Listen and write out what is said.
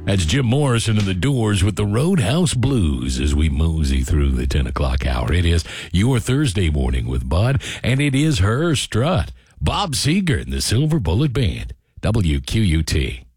That's Jim Morrison and the Doors with the Roadhouse Blues as we mosey through the 10 o'clock hour. It is your Thursday morning with Bud, and it is her strut. Bob Seger and the Silver Bullet Band. WQUT.